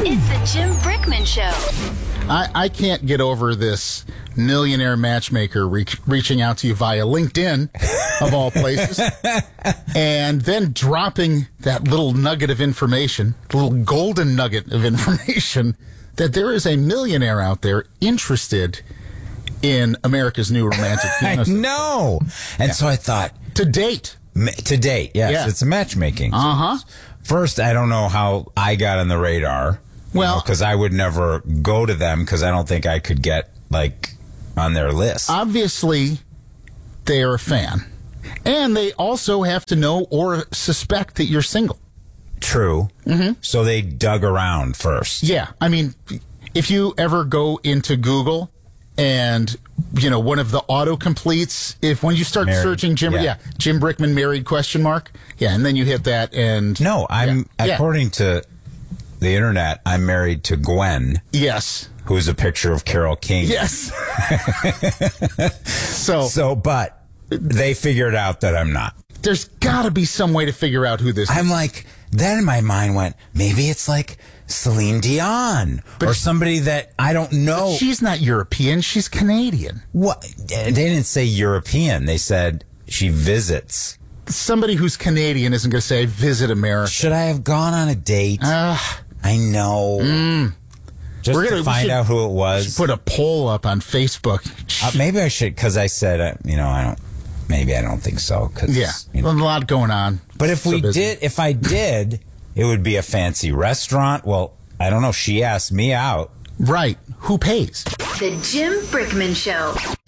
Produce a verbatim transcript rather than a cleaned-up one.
It's the Jim Brickman Show. I, I can't get over this millionaire matchmaker reach, reaching out to you via LinkedIn, of all places, and then dropping that little nugget of information, the little golden nugget of information, that there is a millionaire out there interested in America's new romantic piano. I know. And Yeah. so I thought, To date. ma- to date, yes, Yeah. it's matchmaking. Uh-huh. First, I don't know how I got on the radar. Well- because I would never go to them because I don't think I could get, like, on their list. Obviously, they are a fan. And they also have to know or suspect that you're single. True. Mm-hmm. So they dug around first. Yeah. I mean, if you ever go into Google and, you know, one of the autocompletes, if when you start Married, searching Jim, yeah. yeah. Jim Brickman married question mark. Yeah. And then you hit that and. No, I'm, Yeah. Yeah. according to the internet, I'm married to Gwen, Yes. who's a picture of Carole King. Yes. so, So, but they figured out that I'm not. there's got to be some way to figure out who this is. I'm like, then my mind went, maybe it's like Celine Dion But or she- somebody that I don't know. She's not European. She's Canadian. What? They didn't say European. They said she visits. Somebody who's Canadian isn't going to say, visit America. Should I have gone on a date? Uh, I know. Just We're gonna- to we find should- out who it was. put a poll up on Facebook. Uh, maybe I should, because I said, uh, you know, I don't. Maybe I don't think so. Cause, Yeah. you know. A lot going on. But if So we busy. did, if I did, it would be a fancy restaurant. Well, I don't know. She asked me out. Right. Who pays? The Jim Brickman Show.